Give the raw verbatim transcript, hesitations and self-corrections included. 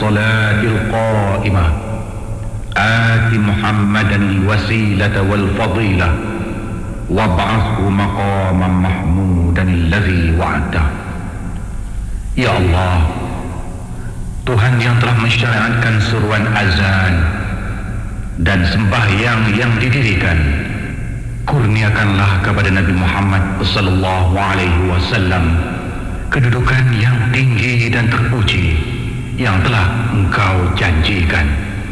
الصلاة القائمة آت محمدا الوسيلة والفضيلة وابعثه مقاما محمودا الذي وعده. Ya Allah, Tuhan yang telah mensyariatkan seruan azan dan sembahyang yang didirikan, kurniakanlah kepada Nabi Muhammad sallallahu alaihi wasallam kedudukan yang tinggi dan terpuji yang telah Engkau janjikan.